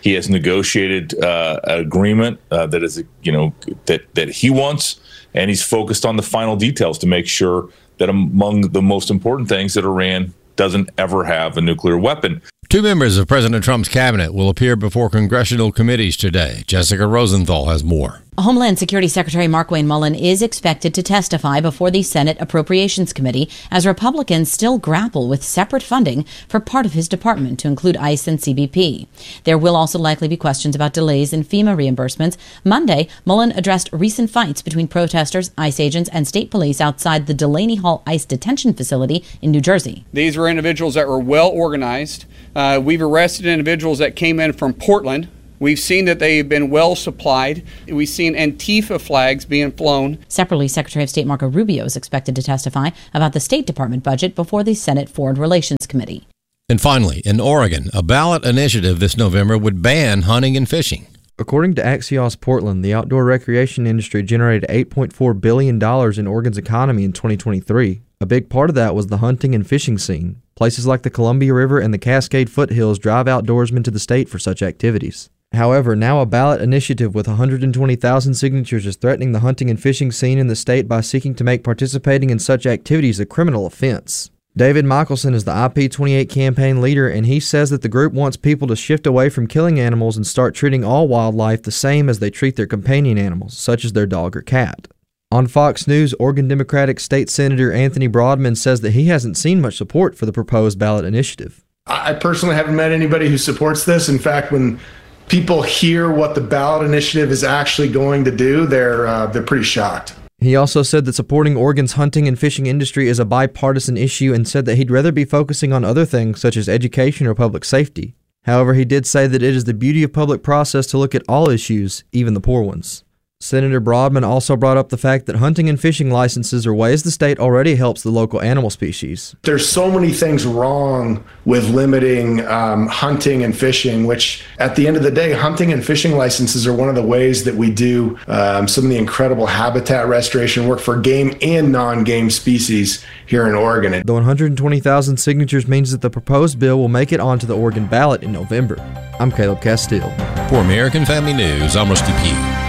He has negotiated uh, an agreement uh, that is, you know, that that he wants, and he's focused on the final details to make sure that among the most important things that Iran doesn't ever have a nuclear weapon. Two members of President Trump's cabinet will appear before congressional committees today. Jessica Rosenthal has more. Homeland Security Secretary Markwayne Mullin is expected to testify before the Senate Appropriations Committee as Republicans still grapple with separate funding for part of his department to include ICE and C B P. There will also likely be questions about delays in FEMA reimbursements. Monday, Mullin addressed recent fights between protesters, ICE agents, and state police outside the Delaney Hall ICE detention facility in New Jersey. These were individuals that were well organized. Uh, we've arrested individuals that came in from Portland. We've seen that they've been well supplied. We've seen Antifa flags being flown. Separately, Secretary of State Marco Rubio is expected to testify about the State Department budget before the Senate Foreign Relations Committee. And finally, in Oregon, a ballot initiative this November would ban hunting and fishing. According to Axios Portland, the outdoor recreation industry generated eight point four billion dollars in Oregon's economy in twenty twenty-three. A big part of that was the hunting and fishing scene. Places like the Columbia River and the Cascade foothills drive outdoorsmen to the state for such activities. However, now a ballot initiative with one hundred twenty thousand signatures is threatening the hunting and fishing scene in the state by seeking to make participating in such activities a criminal offense. David Michelson is the I P twenty-eight campaign leader, and he says that the group wants people to shift away from killing animals and start treating all wildlife the same as they treat their companion animals, such as their dog or cat. On Fox News, Oregon Democratic State Senator Anthony Broadman says that he hasn't seen much support for the proposed ballot initiative. I personally haven't met anybody who supports this. In fact, when people hear what the ballot initiative is actually going to do, they're uh, they're pretty shocked. He also said that supporting Oregon's hunting and fishing industry is a bipartisan issue and said that he'd rather be focusing on other things such as education or public safety. However, he did say that it is the beauty of public process to look at all issues, even the poor ones. Senator Broadman also brought up the fact that hunting and fishing licenses are ways the state already helps the local animal species. There's so many things wrong with limiting um, hunting and fishing, which at the end of the day, hunting and fishing licenses are one of the ways that we do um, some of the incredible habitat restoration work for game and non-game species here in Oregon. The one hundred twenty thousand signatures means that the proposed bill will make it onto the Oregon ballot in November. I'm Caleb Castile. For American Family News, I'm Rusty Pugh.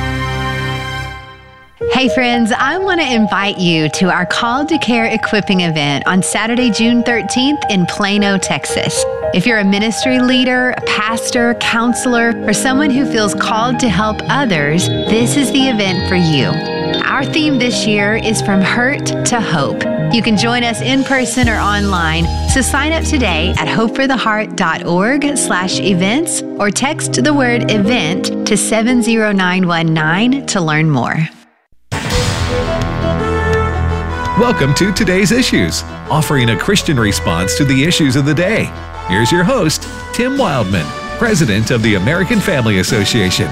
Hey friends, I want to invite you to our Call to Care equipping event on Saturday, June thirteenth in Plano, Texas. If you're a ministry leader, a pastor, counselor, or someone who feels called to help others, this is the event for you. Our theme this year is From Hurt to Hope. You can join us in person or online, so sign up today at hopefortheheart.org slash events or text the word event to seven zero nine one nine to learn more. Welcome to Today's Issues, offering a Christian response to the issues of the day. Here's your host, Tim Wildman, President of the American Family Association.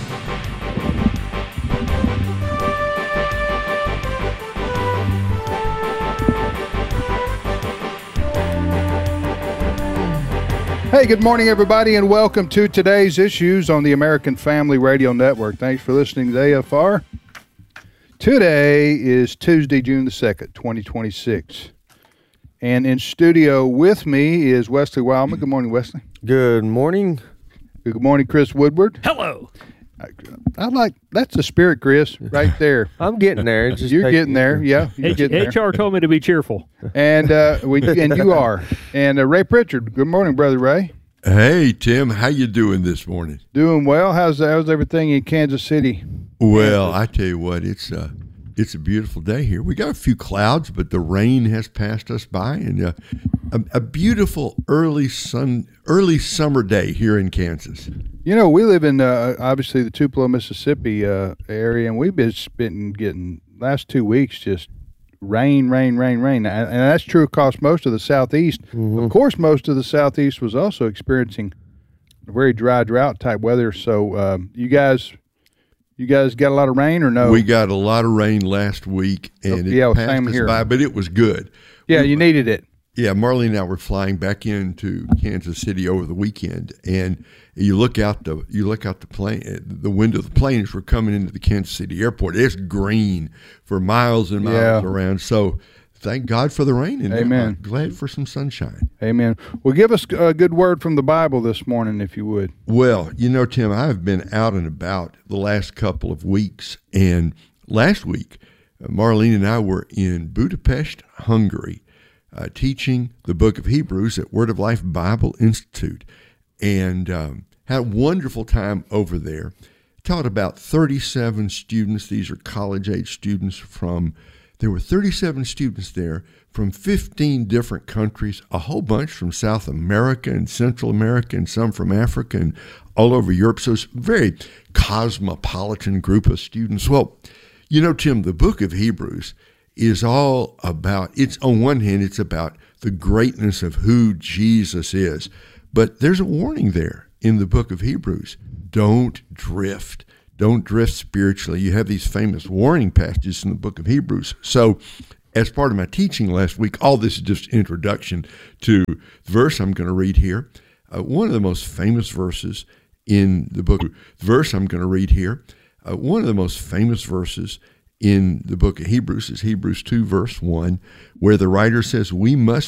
Hey, good morning, everybody, and welcome to Today's Issues on the American Family Radio Network. Thanks for listening to A F R. Today is Tuesday, June the second, twenty twenty-six. And in studio with me is Wesley Wildman. Good morning, Wesley. Good morning. Good morning, Chris Woodward. Hello. I, I like, that's the spirit, Chris, right there. I'm getting there. Just you're getting there, yeah. You're H- getting there. H R told me to be cheerful. And uh, we and you are. And uh, Ray Pritchard. Good morning, Brother Ray. Hey, Tim. How you doing this morning? Doing well. How's how's everything in Kansas City? Well, I tell you what, it's a, it's a beautiful day here. We got a few clouds, but the rain has passed us by, and uh, a, a beautiful early sun, early summer day here in Kansas. You know, we live in, uh, obviously, the Tupelo, Mississippi uh, area, and we've been, been getting, last two weeks, just rain, rain, rain, rain. And that's true across most of the Southeast. Mm-hmm. Of course, most of the Southeast was also experiencing very dry, drought-type weather. So um, you guys... You guys got a lot of rain or no? We got a lot of rain last week, and oh, yeah, it passed same us here. by, but it was good. Yeah, we, you needed it. Yeah, Marlene and I were flying back into Kansas City over the weekend, and you look out the you look out the plane, the window of the plane as we're coming into the Kansas City airport. It's green for miles and miles yeah. around. So thank God for the rain, and Amen. I'm glad for some sunshine. Amen. Well, give us a good word from the Bible this morning, if you would. Well, you know, Tim, I've been out and about the last couple of weeks, and last week, Marlene and I were in Budapest, Hungary, uh, teaching the book of Hebrews at Word of Life Bible Institute, and um, had a wonderful time over there. Taught about thirty-seven students. These are college-age students from, there were thirty-seven students there from fifteen different countries, a whole bunch from South America and Central America, and some from Africa and all over Europe. So it's a very cosmopolitan group of students. Well, you know, Tim, the book of Hebrews is all about, it's on one hand, it's about the greatness of who Jesus is. But there's a warning there in the book of Hebrews. Don't drift. Don't drift spiritually. You have these famous warning passages in the book of Hebrews. So as part of my teaching last week, all this is just introduction to the verse I'm going to read here. Uh, one of the most famous verses in the book, the verse I'm going to read here, uh, one of the most famous verses in the book of Hebrews is Hebrews two, verse one, where the writer says, we must